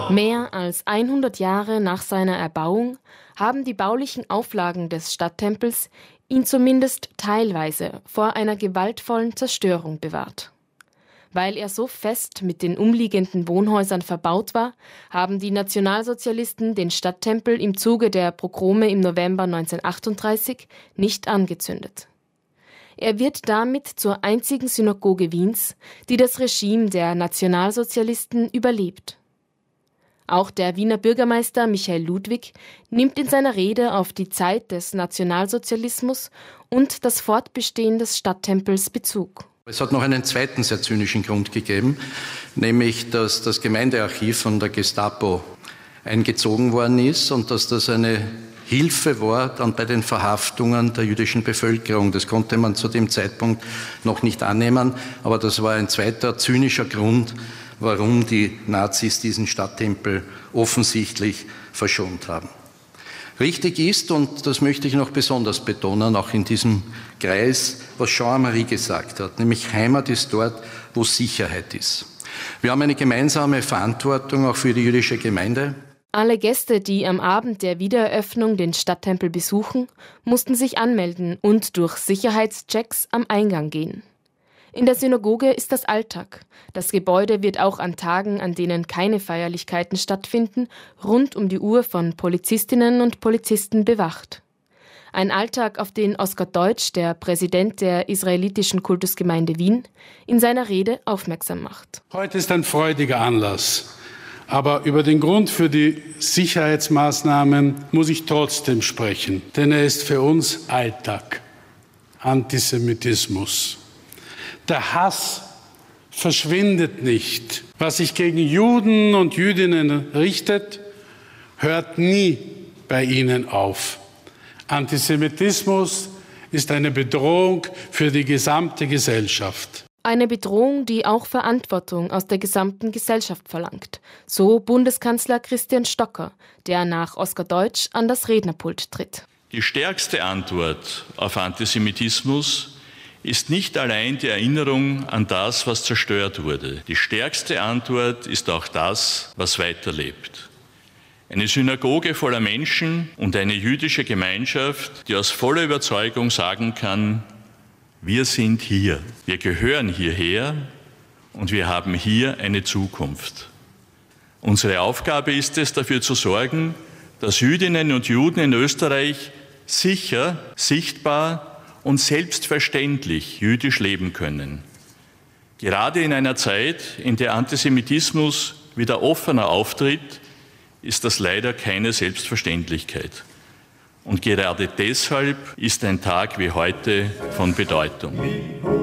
Mehr als 100 Jahre nach seiner Erbauung haben die baulichen Auflagen des Stadttempels ihn zumindest teilweise vor einer gewaltvollen Zerstörung bewahrt. Weil er so fest mit den umliegenden Wohnhäusern verbaut war, haben die Nationalsozialisten den Stadttempel im Zuge der Pogrome im November 1938 nicht angezündet. Er wird damit zur einzigen Synagoge Wiens, die das Regime der Nationalsozialisten überlebt. Auch der Wiener Bürgermeister Michael Ludwig nimmt in seiner Rede auf die Zeit des Nationalsozialismus und das Fortbestehen des Stadttempels Bezug. Es hat noch einen zweiten sehr zynischen Grund gegeben, nämlich dass das Gemeindearchiv von der Gestapo eingezogen worden ist und dass das eine Hilfe war dann bei den Verhaftungen der jüdischen Bevölkerung. Das konnte man zu dem Zeitpunkt noch nicht annehmen, aber das war ein zweiter zynischer Grund, warum die Nazis diesen Stadttempel offensichtlich verschont haben. Richtig ist, und das möchte ich noch besonders betonen, auch in diesem Kreis, was Jean-Marie gesagt hat, nämlich Heimat ist dort, wo Sicherheit ist. Wir haben eine gemeinsame Verantwortung auch für die jüdische Gemeinde. Alle Gäste, die am Abend der Wiedereröffnung den Stadttempel besuchen, mussten sich anmelden und durch Sicherheitschecks am Eingang gehen. In der Synagoge ist das Alltag. Das Gebäude wird auch an Tagen, an denen keine Feierlichkeiten stattfinden, rund um die Uhr von Polizistinnen und Polizisten bewacht. Ein Alltag, auf den Oskar Deutsch, der Präsident der israelitischen Kultusgemeinde Wien, in seiner Rede aufmerksam macht. Heute ist ein freudiger Anlass. Aber über den Grund für die Sicherheitsmaßnahmen muss ich trotzdem sprechen. Denn er ist für uns Alltag. Antisemitismus. Der Hass verschwindet nicht. Was sich gegen Juden und Jüdinnen richtet, hört nie bei ihnen auf. Antisemitismus ist eine Bedrohung für die gesamte Gesellschaft. Eine Bedrohung, die auch Verantwortung aus der gesamten Gesellschaft verlangt. So Bundeskanzler Christian Stocker, der nach Oskar Deutsch an das Rednerpult tritt. Die stärkste Antwort auf Antisemitismus ist nicht allein die Erinnerung an das, was zerstört wurde. Die stärkste Antwort ist auch das, was weiterlebt. Eine Synagoge voller Menschen und eine jüdische Gemeinschaft, die aus voller Überzeugung sagen kann, wir sind hier, wir gehören hierher und wir haben hier eine Zukunft. Unsere Aufgabe ist es, dafür zu sorgen, dass Jüdinnen und Juden in Österreich sicher, sichtbar und selbstverständlich jüdisch leben können. Gerade in einer Zeit, in der Antisemitismus wieder offener auftritt, ist das leider keine Selbstverständlichkeit. Und gerade deshalb ist ein Tag wie heute von Bedeutung.